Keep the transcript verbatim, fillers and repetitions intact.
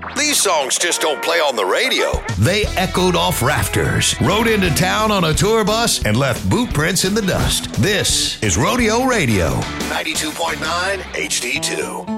These songs just don't play on the radio. They echoed off rafters, rode into town on a tour bus, and left boot prints in the dust. This is Rodeo Radio. ninety-two point nine H D two.